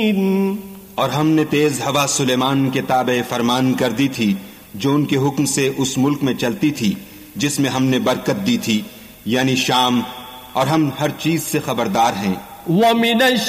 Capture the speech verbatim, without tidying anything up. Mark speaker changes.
Speaker 1: और हमने तेज हवा सुलेमान के ताबे फरमान कर दी थी, जो उनके हुक्म से उस मुल्क में चलती थी जिसमें हमने बरकत दी थी, यानी शाम, और हम हर चीज से खबरदार हैं।